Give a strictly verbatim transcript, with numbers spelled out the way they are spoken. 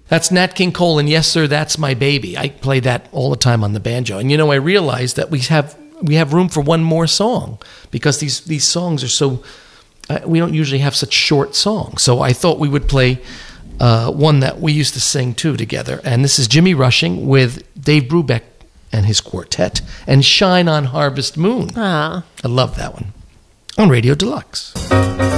That's Nat King Cole, and Yes Sir, That's My Baby. I play that all the time on the banjo. And you know, I realized that we have we have room for one more song because these these songs are so uh, we don't usually have such short songs. So I thought we would play uh, one that we used to sing too together. And this is Jimmy Rushing with Dave Brubeck and his quartet, and Shine on Harvest Moon. Ah. I love that one on Radio Deluxe.